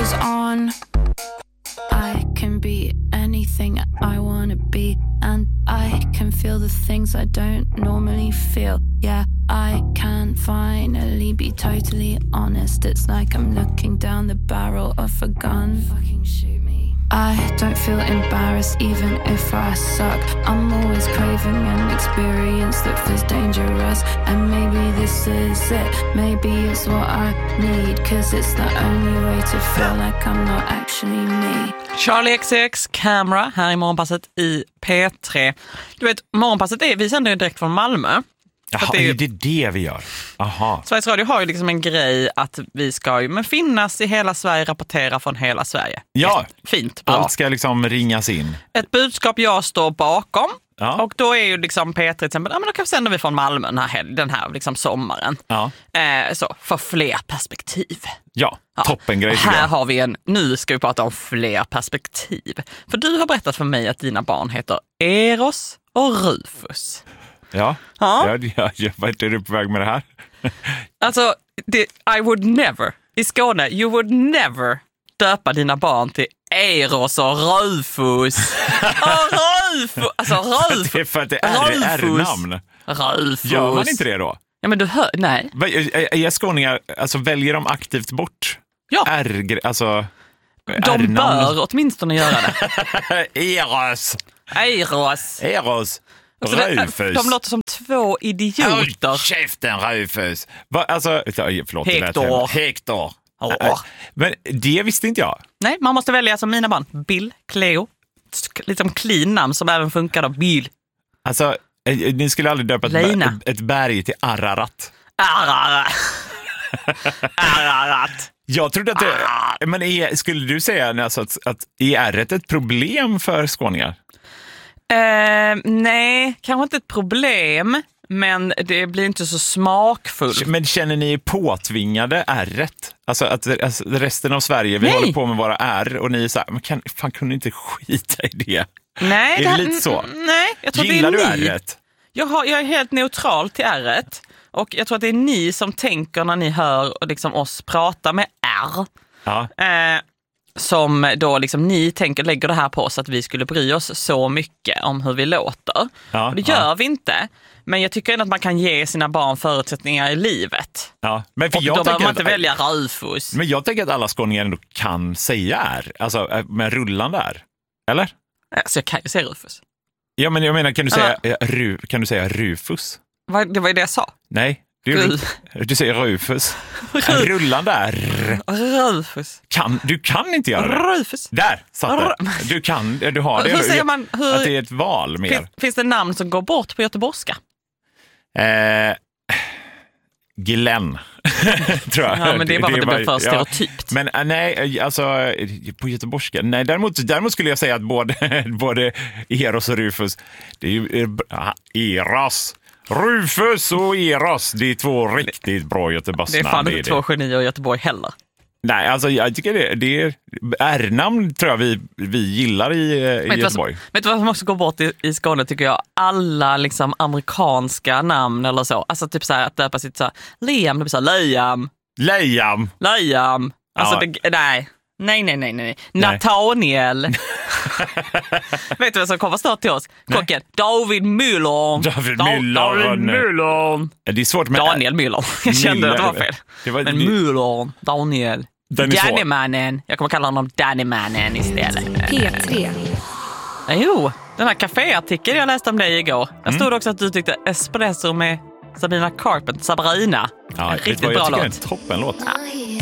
goes on. I can be anything I wanna be, and I can feel the things I don't normally feel. Yeah, I can finally be totally honest. It's like I'm looking down the barrel of a gun. Fucking shoot me. I don't feel embarrassed even if I suck. I'm always craving an experience that feels dangerous. And maybe this is it. Maybe it's what I need. 'Cause it's the only way to feel like I'm not actually me. Charlie XX, Camera, här i Morgonpasset i P3. Du vet, Morgonpasset vi sänder ju direkt från Malmö. Jaha, det är det vi gör. Aha. Sveriges Radio har ju liksom en grej att vi ska ju finnas i hela Sverige, rapportera från hela Sverige. Ja, fint, bra. Allt ska liksom ringas in. Ett budskap jag står bakom. Ja. Och då är ju liksom P3 till exempel, men då kan vi sända vi från Malmö den här liksom sommaren. Ja. Så, för fler perspektiv. Ja, toppengrej. Här har vi nu ska vi prata om fler perspektiv. För du har berättat för mig att dina barn heter Eros och Rufus. Ja. Vad är du på väg med det här? Alltså, I would never, i Skåne, you would never döpa dina barn till Eros och Rufus. Rufus! Alltså Rufus. Det är för att det är R-namn. Rufus. Gör man inte det då? Ja, men du hör, nej. Är skåningar, alltså väljer de aktivt bort alltså de bör åtminstone göra det. Eros. Alltså Rufus. De låter som två idioter. Håll käften, Rufus. Förlåt. Hector. Men det visste inte jag. Nej, man måste välja som mina barn. Bill, Cleo. Liksom clean namn som även funkar då. Bill. Alltså, ni skulle aldrig döpa ett berg till Ararat. Ararat. Jag trodde att det... Men skulle du säga alltså, att är ett problem för skåningar? Nej, kanske inte ett problem, men det blir inte så smakfullt. Men känner ni påtvingade R-et? Alltså att resten av Sverige, vi håller på med våra R och ni är så här, men fan kunde inte skita i det? Nej, är det lite så? Nej, jag tror gillar det är du R-et? Jag är helt neutral till R-et. Och jag tror att det är ni som tänker när ni hör och liksom oss prata med R. Ja. Som då liksom ni lägger det här på oss att vi skulle bry oss så mycket om hur vi låter. Ja, och det gör vi inte. Men jag tycker ändå att man kan ge sina barn förutsättningar i livet. Ja, men för och jag då behöver man inte att, välja Rufus. Men jag tänker att alla skåningar ändå kan säga R. Alltså med rullande R. Eller? Alltså jag kan ju säga Rufus. Ja, men jag menar, kan du säga Rufus? Det var ju det jag sa. Nej. Du säger Rufus. En rullande R. Rufus. Du kan inte göra det. Rufus. Där satt det. Du har det. Hur säger man? Att det är ett val mer. Finns det namn som går bort på göteborgska? Glenn. Tror jag. Ja, men det är bara för att det blir för stereotypt. Men nej, alltså på göteborgska. Nej, däremot skulle jag säga att både Eros och Rufus, det är ju Eros. Rufus och Eros, det är två riktigt bra göteborgsnamn. Det är fan inte två genier i Göteborg heller. Nej, alltså jag tycker det är R-namn tror jag vi gillar i Göteborg. Vet du vad som också går bort i Skåne tycker jag? Alla liksom amerikanska namn eller så. Alltså typ så här att döpa sitt så här, Liam, det blir så här Liam. Alltså nej. Nathaniel. Vet du vad som kommer snart till oss? Kocken David Müller. Det är svårt med Daniel Müller. Jag kände att det var fel. Men Müller, Daniel. Dannymannen. Jag kommer kalla honom Dannymannen istället. P3. Jo, den här kaféartikeln jag läste om dig igår. Där stod också att du tyckte Espresso med Sabrina Carpenter. Sabrina. Ja, en riktigt bra låt. Jag tycker det är en toppenlåt.